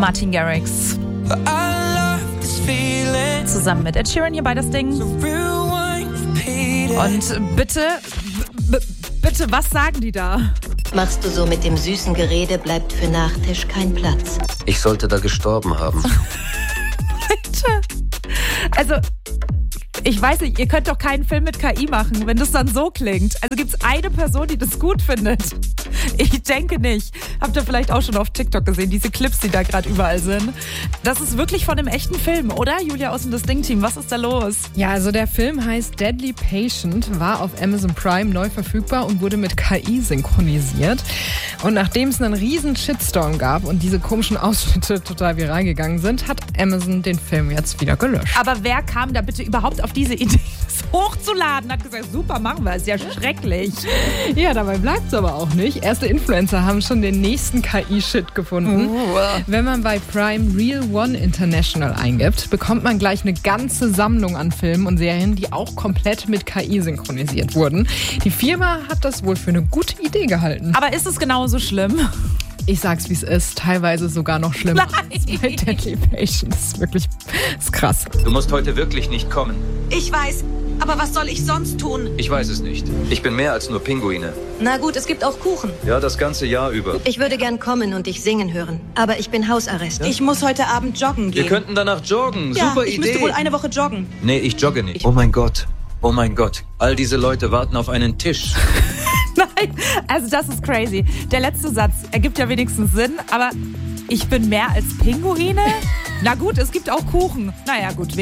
Martin Garrix. Zusammen mit Ed Sheeran hier bei das Ding. Und bitte, was sagen die da? Machst du so mit dem süßen Gerede, bleibt für Nachtisch kein Platz. Ich sollte da gestorben haben. Bitte. Also, ich weiß nicht, ihr könnt doch keinen Film mit KI machen, wenn das dann so klingt. Also gibt es eine Person, die das gut findet? Ich denke nicht. Habt ihr vielleicht auch schon auf TikTok gesehen, diese Clips, die da gerade überall sind. Das ist wirklich von einem echten Film, oder? Julia aus dem Das Ding-Team, was ist da los? Ja, also der Film heißt Deadly Patient, war auf Amazon Prime neu verfügbar und wurde mit KI synchronisiert. Und nachdem es einen riesen Shitstorm gab und diese komischen Ausschnitte total viral gegangen sind, hat Amazon den Film jetzt wieder gelöscht. Aber wer kam da bitte überhaupt auf diese Idee, das hochzuladen? Hat gesagt, super, machen wir, ist ja schrecklich. Ja, dabei bleibt es aber auch nicht. Erste Influencer haben schon den nächsten KI-Shit gefunden. Wenn man bei Prime Real One International eingibt, bekommt man gleich eine ganze Sammlung an Filmen und Serien, die auch komplett mit KI synchronisiert wurden. Die Firma hat das wohl für eine gute Idee gehalten. Aber ist es genauso schlimm? Ich sag's, wie es ist. Teilweise sogar noch schlimmer als bei Deadly Patient. Das ist wirklich ist krass. Du musst heute wirklich nicht kommen. Ich weiß, aber was soll ich sonst tun? Ich weiß es nicht. Ich bin mehr als nur Pinguine. Na gut, es gibt auch Kuchen. Ja, das ganze Jahr über. Ich würde gern kommen und dich singen hören, aber ich bin Hausarrest. Ich muss heute Abend joggen gehen. Wir könnten danach joggen. Ja, Super ich Idee. müsste wohl eine Woche joggen. Nee, ich jogge nicht. Oh mein Gott. Oh mein Gott. All diese Leute warten auf einen Tisch. Nein, also das ist crazy. Der letzte Satz ergibt ja wenigstens Sinn, aber ich bin mehr als Pinguine? Na gut, es gibt auch Kuchen. Naja gut,